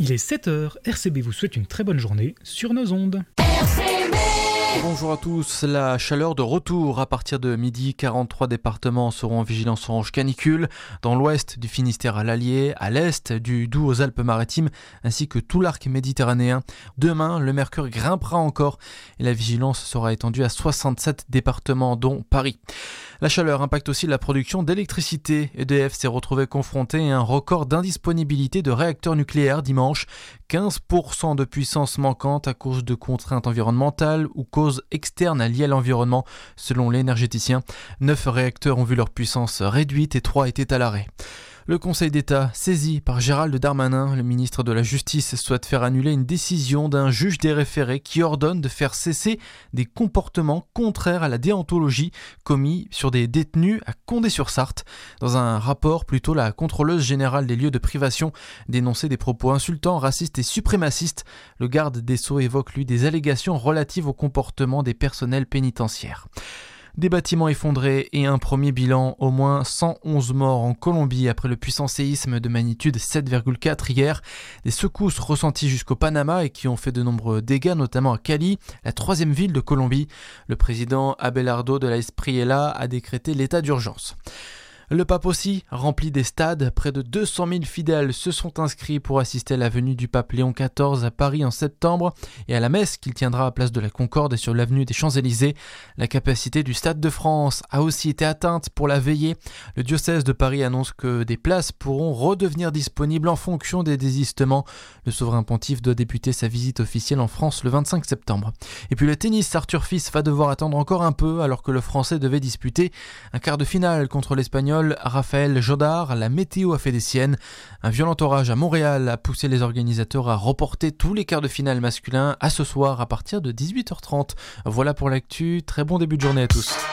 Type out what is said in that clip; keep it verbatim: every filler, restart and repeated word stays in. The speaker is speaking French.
Il est sept heures, R C B vous souhaite une très bonne journée sur nos ondes. R C B. Bonjour à tous, la chaleur de retour à partir de midi, quarante-trois départements seront en vigilance orange canicule, dans l'ouest du Finistère à l'Allier, à l'est du Doubs aux Alpes-Maritimes, ainsi que tout l'arc méditerranéen. Demain, le mercure grimpera encore et la vigilance sera étendue à soixante-sept départements, dont Paris. La chaleur impacte aussi la production d'électricité. E D F s'est retrouvé confronté à un record d'indisponibilité de réacteurs nucléaires dimanche. quinze pour cent de puissance manquante à cause de contraintes environnementales ou causes externes liées à l'environnement, selon l'énergéticien. Neuf réacteurs ont vu leur puissance réduite et trois étaient à l'arrêt. Le Conseil d'État, saisi par Gérald Darmanin, le ministre de la Justice, souhaite faire annuler une décision d'un juge des référés qui ordonne de faire cesser des comportements contraires à la déontologie commis sur des détenus à Condé-sur-Sarthe. Dans un rapport, plutôt, la contrôleuse générale des lieux de privation dénonçait des propos insultants, racistes et suprémacistes. Le garde des Sceaux évoque, lui, des allégations relatives au comportement des personnels pénitentiaires. Des bâtiments effondrés et un premier bilan, au moins cent onze morts en Colombie après le puissant séisme de magnitude sept virgule quatre hier. Des secousses ressenties jusqu'au Panama et qui ont fait de nombreux dégâts, notamment à Cali, la troisième ville de Colombie. Le président Abelardo de la Espriella a décrété l'état d'urgence. Le pape aussi remplit des stades. Près de deux cent mille fidèles se sont inscrits pour assister à la venue du pape Léon quatorze à Paris en septembre et à la messe qu'il tiendra à Place de la Concorde et sur l'avenue des Champs-Élysées. La capacité du Stade de France a aussi été atteinte pour la veillée. Le diocèse de Paris annonce que des places pourront redevenir disponibles en fonction des désistements. Le souverain pontife doit débuter sa visite officielle en France le vingt-cinq septembre. Et puis le tennis, Arthur Fils va devoir attendre encore un peu alors que le Français devait disputer un quart de finale contre l'Espagnol Raphaël Jodard. La météo a fait des siennes. Un violent orage à Montréal a poussé les organisateurs à reporter tous les quarts de finale masculins à ce soir à partir de dix-huit heures trente. Voilà pour l'actu. Très bon début de journée à tous.